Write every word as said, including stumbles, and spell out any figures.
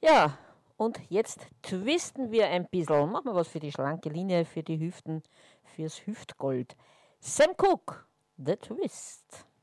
Ja, und jetzt twisten wir ein bisschen. Machen wir was für die schlanke Linie, für die Hüften, fürs Hüftgold. Sam Cooke, The Twist.